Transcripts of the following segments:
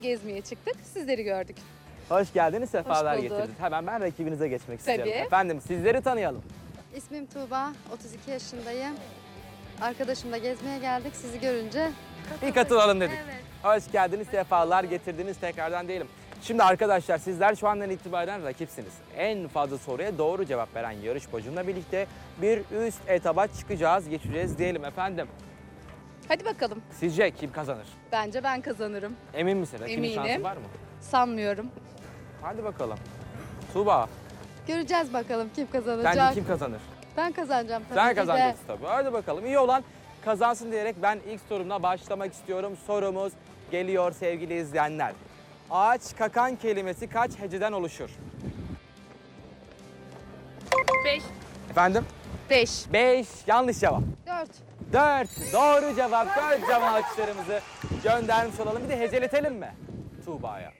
Gezmeye çıktık, sizleri gördük. Hoş geldiniz, sefalar bulduk. getirdiniz. Hemen ben rakibinize geçmek Tabii. istiyorum. Efendim sizleri tanıyalım. İsmim Tuğba, 32 yaşındayım. Arkadaşımla gezmeye geldik. Sizi görünce Bir katılalım dedik. Evet. Hoş geldiniz, sefalar getirdiniz tekrardan diyelim. Şimdi arkadaşlar sizler şu andan itibaren rakipsiniz. En fazla soruya doğru cevap veren yarışmacımla birlikte bir üst etaba çıkacağız, geçeceğiz diyelim efendim. Hadi bakalım. Sizce kim kazanır? Bence ben kazanırım. Emin misin? Rakibin Eminim. şansı var mı? Sanmıyorum. Hadi bakalım. Tuğba, Göreceğiz bakalım kim kazanacak. sence kim kazanır? Ben kazanacağım tabii Sen ki de. kazanacaksın tabii. Hadi bakalım. İyi olan kazansın diyerek ben ilk sorumla başlamak istiyorum. Sorumuz geliyor sevgili izleyenler. Ağaç kakan kelimesi kaç heceden oluşur? 5. Efendim? 5. 5 yanlış cevap. 4. 4 doğru cevap. 4 cevap alkışlarımızı göndermiş olalım. Bir de heceletelim mi Tuğba'ya?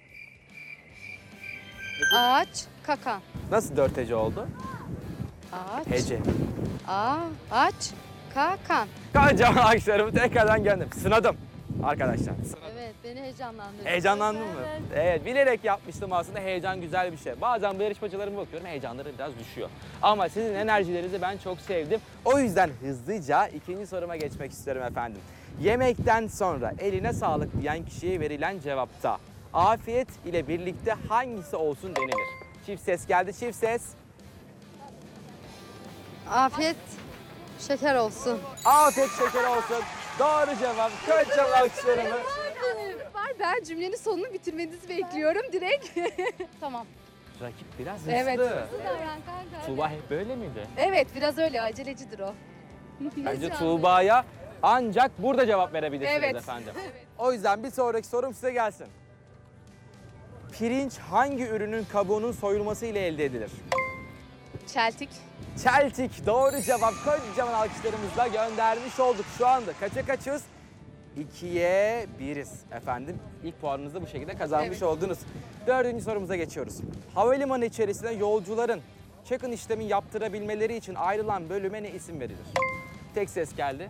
Ağaç, kakan. Nasıl 4 hece oldu? Ağaç. Hece. Ağaç, kakan. Kaç cevap alkışlarımı tekrardan gönderdim. Sınadım arkadaşlar. Evet, beni heyecanlandırdı. Heyecanlandın mı? Evet. Evet, bilerek yapmıştım aslında. Heyecan güzel bir şey. Bazen bu yarışmacılarıma bakıyorum, heyecanları biraz düşüyor. Ama sizin enerjilerinizi ben çok sevdim. O yüzden hızlıca ikinci soruma geçmek istiyorum efendim. Yemekten sonra eline sağlık diyen kişiye verilen cevapta afiyet ile birlikte hangisi olsun denilir? Çift ses geldi, çift ses. Afiyet, şeker olsun. Afiyet şeker olsun. Doğru cevap. Kaç cevap alkışlarımı. Var, ben cümlenin sonunu bitirmenizi bekliyorum direkt. Tamam. Rakip biraz hızlı. Evet. Davran kanka. Tuğba hep böyle miydi? Evet, biraz öyle acelecidir o. Bence Tuğba'ya ancak burada cevap verebilirsiniz Evet. efendim. O yüzden bir sonraki sorum size gelsin. Pirinç hangi ürünün kabuğunun soyulması ile elde edilir? Çeltik. Çeltik doğru cevap. Kocaman alkışlarımızla göndermiş olduk şu anda. Kaça kaçız? 2'ye 1'iz efendim. İlk puanınızı bu şekilde kazanmış Evet. oldunuz. Dördüncü sorumuza geçiyoruz. Havalimanı içerisinde yolcuların check-in işlemi yaptırabilmeleri için ayrılan bölüme ne isim verilir? Tek ses geldi.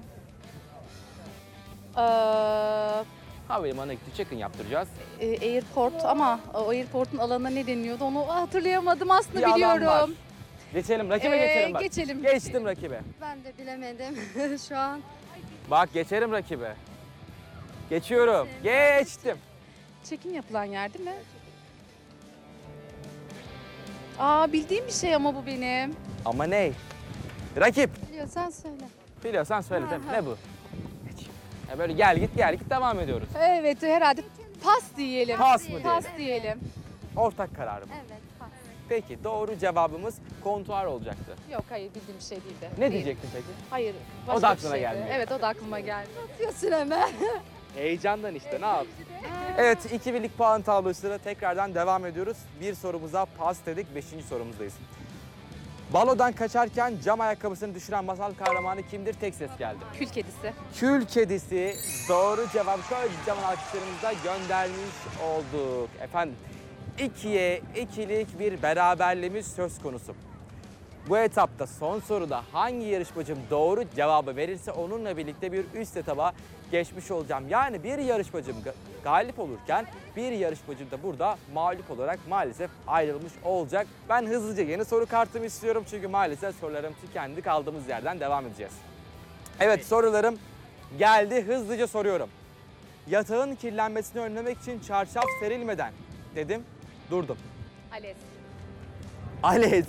Ee, Havalimanına gitti, check-in yaptıracağız. airport ama o airport'un alanına ne deniyordu onu hatırlayamadım aslında Bir alan biliyorum. var. Geçelim, rakibe geçelim bak. Geçelim. Geçtim rakibe. Ben de bilemedim şu an. Bak geçerim rakibe. Geçiyorum. Geçtim. Çekim yapılan yer değil mi? Aa, bildiğim bir şey ama bu benim. Ama ne? Rakip. Biliyorsan söyle. Biliyorsan söyle değil mi? Ne bu? Geç. Ya böyle gel git devam ediyoruz. Evet, herhalde pas diyelim. Pas mı diyelim? Pas diyelim. Ortak kararım. Evet, pas. Peki doğru cevabımız kontuar olacaktı. Yok, hayır, bildiğim bir şey değildi. Ne Değil. diyecektin peki? Hayır. O başka da bir aklına şeydi. gelmiyor. Evet, o da aklıma geldi. Atıyorsun hemen. Heyecandan işte ne yap? Evet 2 birlik puan tablosuyla tekrardan devam ediyoruz. Bir sorumuza pas dedik. 5. sorumuzdayız. Balodan kaçarken cam ayakkabısını düşüren masal kahramanı kimdir? Tek ses geldi. Kül kedisi. Kül kedisi doğru cevap. Kocaman alkışlarımızla göndermiş olduk. Efendim 2'ye 2'lik bir beraberliğimiz söz konusu. Bu etapta son soruda hangi yarışmacım doğru cevabı verirse onunla birlikte bir üst etaba geçmiş olacağım. Yani bir yarışmacım galip olurken bir yarışmacım da burada mağlup olarak maalesef ayrılmış olacak. Ben hızlıca yeni soru kartımı istiyorum çünkü maalesef sorularım tükendi. Kaldığımız yerden devam edeceğiz. Evet sorularım geldi. Hızlıca soruyorum. Yatağın kirlenmesini önlemek için çarşaf serilmeden dedim, durdum. Ales. Ales.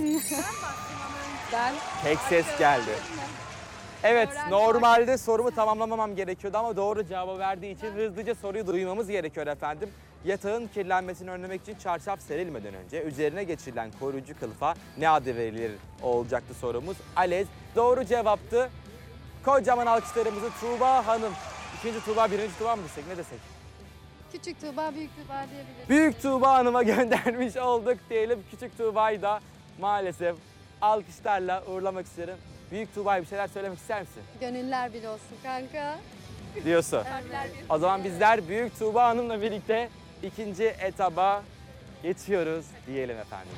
Ben Tek ses geldi. Evet, normalde sorumu tamamlamamam gerekiyordu ama doğru cevabı verdiği için hızlıca soruyu duymamız gerekiyor efendim. Yatağın kirlenmesini önlemek için çarşaf serilmeden önce üzerine geçirilen koruyucu kılıfa ne adı verilir olacaktı sorumuz. Alez doğru cevaptı. Kocaman alkışlarımızı Tuğba Hanım. İkinci Tuğba, birinci Tuğba mı desek, ne desek? Küçük Tuğba, büyük Tuğba diyebiliriz. Büyük Tuğba Hanım'a göndermiş olduk diyelim. Küçük Tuğba'yı da maalesef alkışlarla uğurlamak isterim. Büyük Tuğba'ya bir şeyler söylemek ister misin? Gönüller bir olsun kanka. Diyorsun. O zaman bizler Büyük Tuğba Hanım'la birlikte ikinci etaba geçiyoruz diyelim efendim.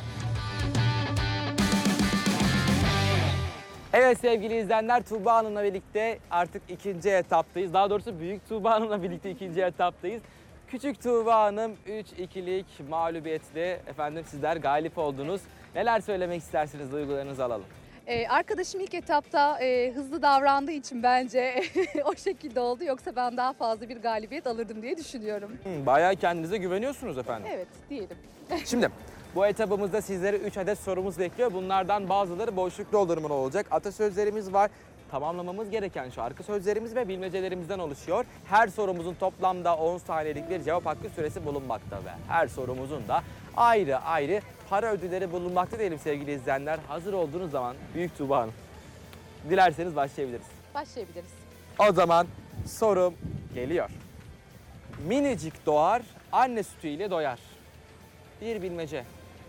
Evet sevgili izleyenler, Tuğba Hanım'la birlikte artık ikinci etaptayız. Daha doğrusu Büyük Tuğba Hanım'la birlikte ikinci etaptayız. Küçük Tuğba Hanım 3-2'lik mağlubiyetle efendim sizler galip oldunuz. Neler söylemek istersiniz, duygularınızı alalım. Arkadaşım ilk etapta hızlı davrandığı için bence o şekilde oldu. Yoksa ben daha fazla bir galibiyet alırdım diye düşünüyorum. Bayağı kendinize güveniyorsunuz efendim. Evet diyelim. Şimdi bu etabımızda sizlere 3 adet sorumuz bekliyor. Bunlardan bazıları boşluk doldurmalı olacak. Atasözlerimiz var. Tamamlamamız gereken şarkı sözlerimiz ve bilmecelerimizden oluşuyor. Her sorumuzun toplamda 10 saniyelik bir cevap hakkı süresi bulunmakta ve her sorumuzun da ayrı ayrı para ödülleri bulunmakta diyelim sevgili izleyenler. Hazır olduğunuz zaman Büyük Tuğba Hanım, dilerseniz başlayabiliriz. Başlayabiliriz. O zaman sorum geliyor. Minicik doğar, anne sütüyle doyar. Bir bilmece.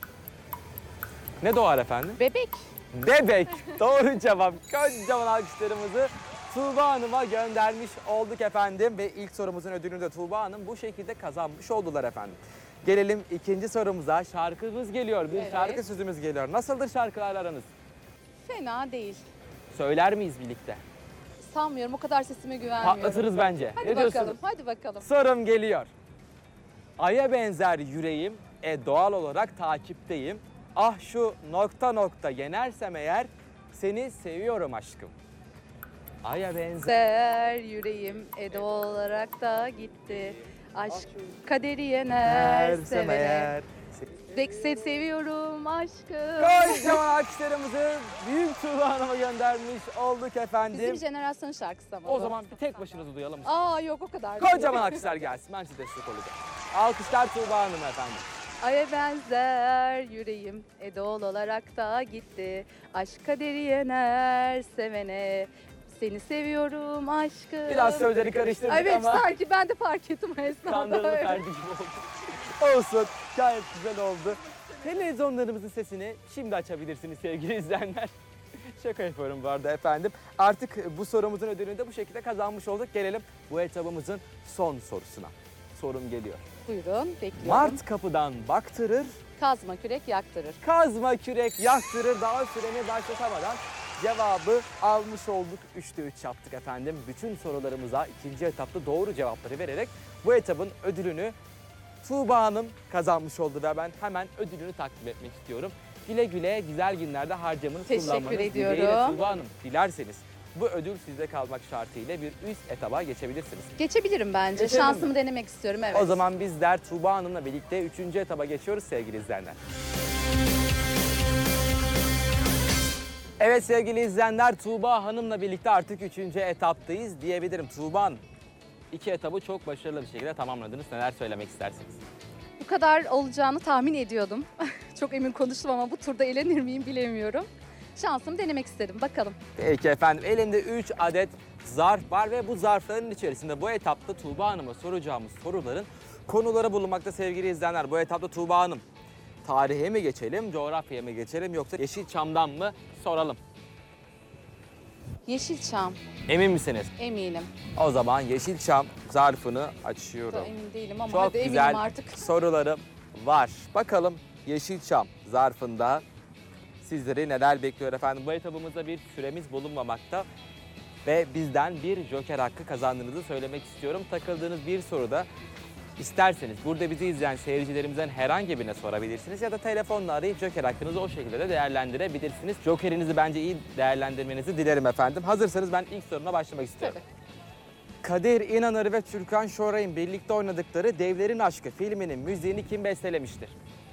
Ne doğar efendim? Bebek. Bebek. Doğru cevap. Kocaman alkışlarımızı Tuğba Hanım'a göndermiş olduk efendim. Ve ilk sorumuzun ödülünü de Tuğba Hanım bu şekilde kazanmış oldular efendim. Gelelim ikinci sorumuza. Şarkımız geliyor. Bir Evet. şarkı sözümüz geliyor. Nasıldır şarkılarla aranız? Fena değil. Söyler miyiz birlikte? Sanmıyorum, o kadar sesime güvenmiyorum. Patlatırız bence. Hadi Ne bakalım, diyorsunuz? hadi bakalım. Sorum geliyor. Ay'a benzer yüreğim, doğal olarak takipteyim. Ah şu nokta nokta yenersem eğer seni seviyorum aşkım. Ay'a benzer. Ser yüreğim Edo olarak da gitti. Aşk kaderi yener sevene. Seni seviyorum aşkım. Kocaman alkışlarımızı Büyük Tuğba Hanım'a göndermiş olduk efendim. Bizim jenerasyon şarkısı ama O bu. zaman bir tek başınızı duyalım. Aa yok, o kadar. Kocaman alkışlar gelsin. Ben size destek olacağım. Alkışlar Tuğba Hanım efendim. Aya benzer yüreğim Edol olarak da gitti. Aşk kaderi yener sevene. Seni seviyorum aşkım. Biraz sözleri karıştırdık Evet, ama sanki ben de fark ettim o esnada. kandırılı Evet. ferdi gibi oldu. Olsun. Gayet güzel oldu. Televizyonlarımızın sesini şimdi açabilirsiniz sevgili izleyenler. Şaka yapıyorum bu arada efendim. Artık bu sorumuzun ödülünü de bu şekilde kazanmış olduk. Gelelim bu etabımızın son sorusuna. Sorum geliyor. Buyurun, bekliyorum. Mart kapıdan baktırır, Kazma kürek yaktırır. kazma kürek yaktırır. Daha süreni başlatamadan cevabı almış olduk. 3'te 3 yaptık efendim. Bütün sorularımıza ikinci etapta doğru cevapları vererek bu etabın ödülünü Tuğba Hanım kazanmış oldu ve ben hemen ödülünü takdim etmek istiyorum. Güle güle güzel günlerde harcamanız, Teşekkür kullanmanız ediyorum. dileğiyle Tuğba Hanım, dilerseniz bu ödül sizde kalmak şartıyla bir üst etaba geçebilirsiniz. Geçebilirim bence. Geçelim Şansımı mi? denemek istiyorum, evet. O zaman bizler Tuğba Hanım'la birlikte 3. etaba geçiyoruz sevgili izleyenler. Evet sevgili izleyenler, Tuğba Hanım'la birlikte artık 3. etaptayız diyebilirim. Tuğba Hanım, 2 etabı çok başarılı bir şekilde tamamladınız. Neler söylemek istersiniz? Bu kadar olacağını tahmin ediyordum. Çok emin konuştum ama bu turda elenir miyim bilemiyorum. Şansımı denemek istedim. Bakalım. Peki efendim, elimde 3 adet zarf var ve bu zarfların içerisinde bu etapta Tuğba Hanım'a soracağımız soruların konuları bulunmakta sevgili izleyenler. Bu etapta Tuğba Hanım, tarihe mi geçelim, coğrafyaya mı geçelim yoksa Yeşilçam'dan mı soralım? Yeşilçam, Emin misiniz? eminim. O zaman Yeşilçam zarfını Da açıyorum. emin değilim ama Çok hadi eminim güzel artık. sorularım var. Bakalım Yeşilçam zarfında sizleri neler bekliyor efendim. Bu etabımızda bir süremiz bulunmamakta ve bizden bir joker hakkı kazandığınızı söylemek istiyorum. Takıldığınız bir soruda isterseniz burada bizi izleyen seyircilerimizden herhangi birine sorabilirsiniz ya da telefonla arayıp joker hakkınızı o şekilde de değerlendirebilirsiniz. Jokerinizi bence iyi değerlendirmenizi dilerim efendim. Hazırsanız ben ilk soruna başlamak istiyorum. Tabii. Kadir İnanır ve Türkan Şoray'ın birlikte oynadıkları Devlerin Aşkı filminin müziğini kim bestelemiştir?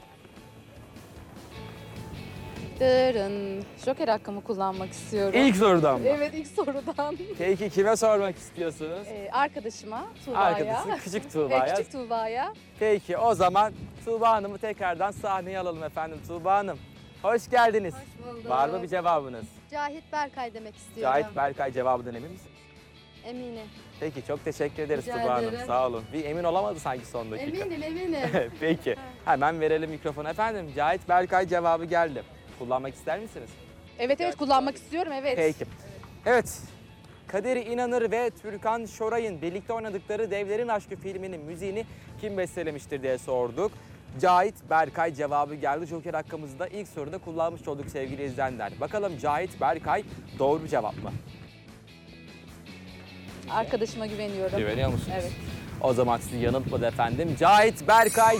Dırın. Joker hakkımı kullanmak istiyorum. İlk sorudan mı? Evet, ilk sorudan. Peki kime sormak istiyorsunuz? Arkadaşıma, Tuğba'ya. Arkadaşın küçük Tuğba'ya. Küçük Tuğba'ya. Peki o zaman Tuğba Hanım'ı tekrardan sahneye alalım efendim. Tuğba Hanım, hoş geldiniz. Hoş bulduk. Var mı bir cevabınız? Cahit Berkay demek istiyorum. Cahit Berkay cevabından emin misiniz? Eminim. Peki çok teşekkür ederiz Rica Tuğba Hanım. ederim. Sağ olun. Bir emin olamadı sanki son dakika. Eminim. Peki hemen verelim mikrofonu efendim. Cahit Berkay cevabı geldi. Kullanmak ister misiniz? Evet kullanmak istiyorum, evet. Peki. Evet. Kadir İnanır ve Türkan Şoray'ın birlikte oynadıkları Devlerin Aşkı filminin müziğini kim bestelemiştir diye sorduk. Cahit Berkay cevabı geldi. Joker hakkımızı da ilk soruda kullanmış olduk sevgili izleyenler. Bakalım Cahit Berkay doğru cevap mı? Arkadaşıma güveniyorum. Güveniyor musunuz? Evet. O zaman sizi yanıltmadı efendim. Cahit Berkay